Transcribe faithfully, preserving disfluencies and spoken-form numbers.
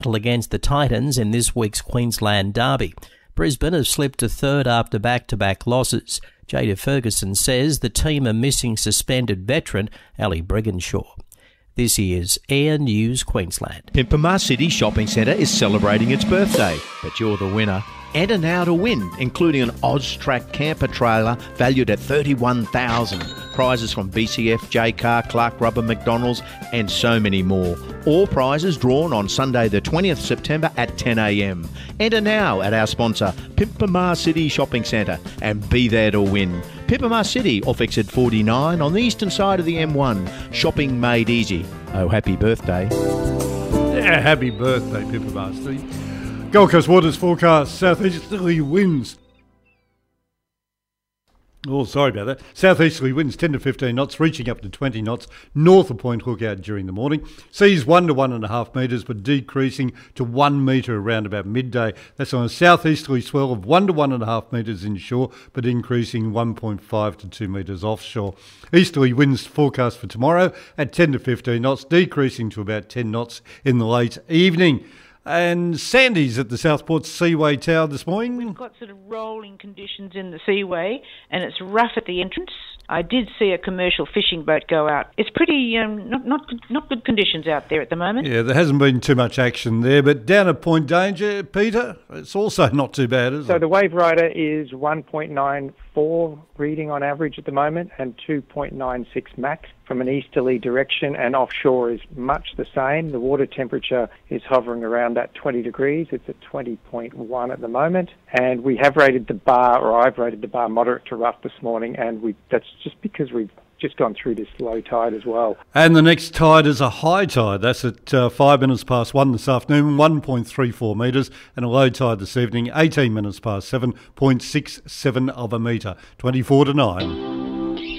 against the Titans in this week's Queensland Derby. Brisbane have slipped to third after back-to-back losses. Jada Ferguson says the team are missing suspended veteran Ali Brigginshaw. This is Air News Queensland. Pimpama City Shopping Centre is celebrating its birthday, but you're the winner. Enter now to win, including an Oztrack camper trailer valued at thirty-one thousand dollars. Prizes from B C F, J-Car, Clark Rubber, McDonald's and so many more. All prizes drawn on Sunday the twentieth of September at ten a m. Enter now at our sponsor, Pimpama City Shopping Centre, and be there to win. Pimpama City off exit forty-nine on the eastern side of the M one. Shopping made easy. Oh, happy birthday. Yeah, happy birthday, Pimpama City. Gold Coast Waters forecast, southeasterly winds. Oh, sorry about that. Southeasterly winds ten to fifteen knots, reaching up to twenty knots north of Point Lookout during the morning. Seas one to one and a half metres, but decreasing to one metre around about midday. That's on a southeasterly swell of one to one and a half metres inshore, but increasing one point five to two metres offshore. Easterly winds forecast for tomorrow at ten to fifteen knots, decreasing to about ten knots in the late evening. And Sandy's at the Southport Seaway Tower this morning. We've got sort of rolling conditions in the seaway, and it's rough at the entrance. I did see a commercial fishing boat go out. It's pretty um, not not good, not good conditions out there at the moment. Yeah, there hasn't been too much action there, but down at Point Danger, Peter, it's also not too bad, is so it? So the wave rider is one point nine four reading on average at the moment, and two point nine six max from an easterly direction, and offshore is much the same. The water temperature is hovering around that twenty degrees. It's at twenty point one at the moment, and we have rated the bar, or I've rated the bar moderate to rough this morning, and we that's just because we've just gone through this low tide as well. And the next tide is a high tide. That's at uh, five minutes past one this afternoon, one point three four metres, and a low tide this evening, eighteen minutes past seven, zero point six seven of a metre, twenty-four to nine.